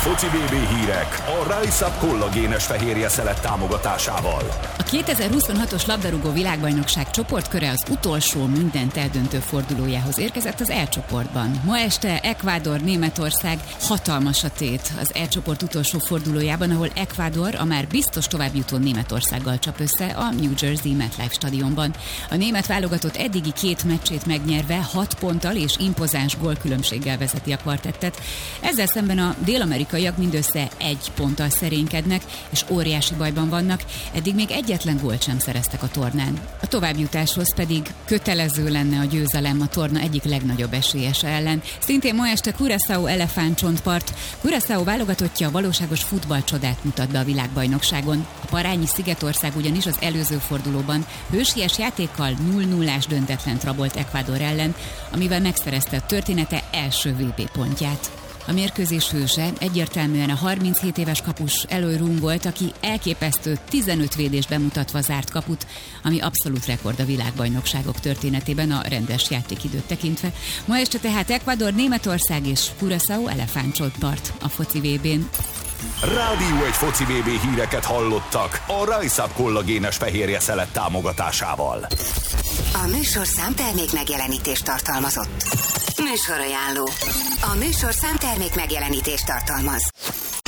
foci BB hírek a Rise Up kollagénes fehérje szelet támogatásával. A 2026-os labdarúgó világbajnokság csoportköre az utolsó mindent eldöntő fordulójához érkezett az E csoportban. Ma este Ecuador, Németország, hatalmas a tét az E csoport utolsó fordulójában, ahol Ecuador a már biztos továbbjutó Németországgal csap össze a New Jersey MetLife stadionban. A német válogatott eddigi 2 meccsét megnyerve 6 ponttal és impozáns gólkülönbséggel vezeti a kvartettet. Ezzel szemben a dél-amerikaiak mindössze 1 ponttal szerénykednek, és óriási bajban vannak, eddig még egyetlen gólt sem szereztek a tornán. A továbbjutáshoz pedig kötelező lenne a győzelem a torna egyik legnagyobb esélyese ellen. Szintén ma este Curaçao elefántcsontpart. Curaçao válogatottja valóságos futballcsodát mutat be a világbajnokságon. A parányi szigetország ugyanis az előző fordulóban hősies játékkal 0-0-ás döntetlent rabolt Ecuador ellen, amivel megszerezte a története első VB pontját. A mérkőzés hőse egyértelműen a 37 éves kapus Eloy Room volt, aki elképesztő 15 védést bemutatva zárt kaput, ami abszolút rekord a világbajnokságok történetében a rendes játékidőt tekintve. Ma este tehát Ecuador, Németország és Curaçao elefántcsontpart a foci VB-n. Rádió egy foci BB híreket hallottak a Rise Up kollagénes fehérje szelet támogatásával. A műsorszám termék megjelenítést tartalmazott. Műsorajánló. A műsorszám termék megjelenítést tartalmaz.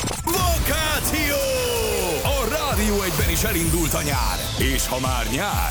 Vakáció! A Rádió egyben is elindult a nyár. És ha már nyár,